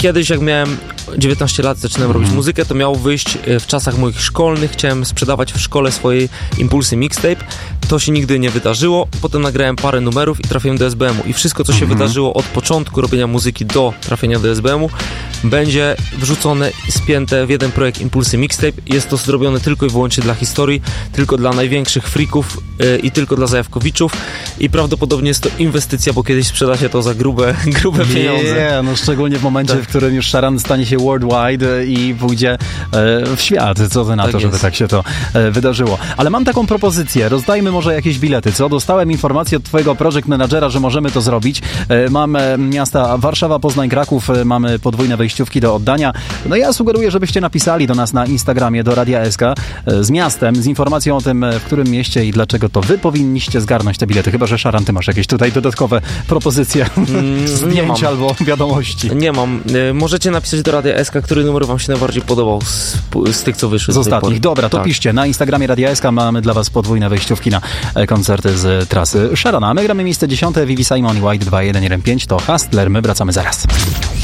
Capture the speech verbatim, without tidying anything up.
kiedyś jak miałem dziewiętnaście lat, zaczynałem mm. robić muzykę, to miał wyjść w czasach moich szkolnych, chciałem sprzedawać w szkole swojej Impulsy Mixtape, to się nigdy nie wydarzyło, potem nagrałem parę numerów i trafiłem do S B M u i wszystko, co się mm. wydarzyło od początku robienia muzyki do trafienia do S B M u, będzie wrzucone i spięte w jeden projekt Impulsy Mixtape. Jest to zrobione tylko i wyłącznie dla historii, tylko dla największych freaków yy, i tylko dla zajawkowiczów i prawdopodobnie jest to inwestycja, bo kiedyś sprzeda się to za grube, grube pieniądze. Nie, no szczególnie w momencie, tak. w którym już Szaran stanie się worldwide i pójdzie e, w świat. Co ty na tak to, żeby jest. tak się to e, wydarzyło. Ale mam taką propozycję. Rozdajmy może jakieś bilety. Co? Dostałem informację od twojego project managera, że możemy to zrobić. E, mamy miasta Warszawa, Poznań, Kraków. E, mamy podwójne wejściówki do oddania. No ja sugeruję, żebyście napisali do nas na Instagramie, do Radia S K e, z miastem, z informacją o tym, w którym mieście i dlaczego to wy powinniście zgarnąć te bilety. Chyba że Szaran, ty masz jakieś tutaj dodatkowe propozycje, mm, zdjęć albo wiadomości. Nie mam. E, możecie napisać do Radia S K, który numer wam się najbardziej podobał z, z tych, co wyszły. Z ostatnich. Dobra, to tak. piszcie. Na Instagramie Radia S K mamy dla was podwójne wejściówki na koncerty z trasy Szarana. My gramy miejsce dziesiąte, Vivi Simon i White dwa jeden jeden pięć. To Hustler. My wracamy zaraz.